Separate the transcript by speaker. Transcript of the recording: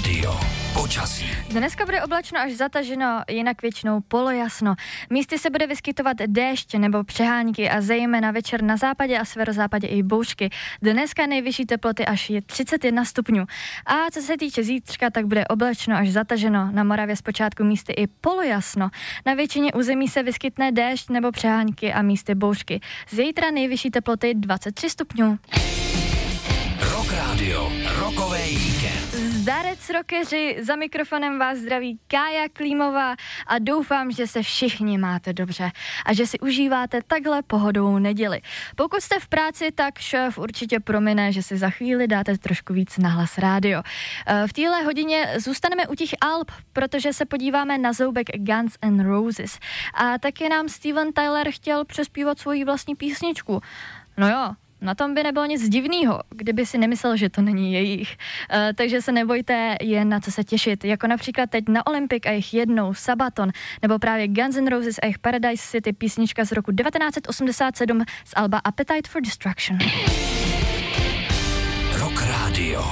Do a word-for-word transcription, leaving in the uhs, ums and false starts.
Speaker 1: rádio. Počasí.
Speaker 2: Dneska bude oblačno až zataženo, jinak většinou polojasno. Místy se bude vyskytovat déšť nebo přehánky a zejména večer na západě a severozápadě i bouřky. Dneska nejvyšší teploty až je třicet jedna stupňů. A co se týče zítřka, tak bude oblačno až zataženo. Na Moravě zpočátku místy i polojasno. Na většině území se vyskytne déšť nebo přehánky a místy bouřky. Zítra nejvyšší teploty dvacet tři stupňů.
Speaker 1: Rock Radio, rokový víkend.
Speaker 2: Zdarec rockeři, za mikrofonem vás zdraví Kája Klímová a doufám, že se všichni máte dobře a že si užíváte takhle pohodovou neděli. Pokud jste v práci, tak šéf určitě promine, že si za chvíli dáte trošku víc na Hlas rádio. V téhle hodině zůstaneme u těch alb, protože se podíváme na zoubek Guns N' Roses. A taky nám Steven Tyler chtěl přespívat svoji vlastní písničku. No jo, na tom by nebylo nic divného, kdyby si nemyslel, že to není jejich. Uh, takže se nebojte, je na co se těšit. Jako například teď na Olympic a jejich jednou Sabaton, nebo právě Guns N' Roses a jejich Paradise City, písnička z roku devatenáct set osmdesát sedm z alba Appetite for Destruction.
Speaker 1: Rock Radio.